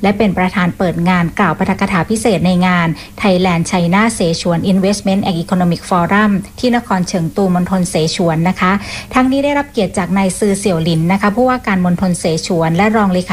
และเป็นประธานเปิดงานกล่าวปาฐกถาพิเศษในงาน Thailand China เสฉวน Investment and Economic Forum ที่นครเฉิงตูมณฑลเสฉวนนะคะทั้งนี้ได้รับเกียรติจากนายซือเสี่ยวหลินนะคะผู้ว่าการมณฑลเสฉวนและรองเลขา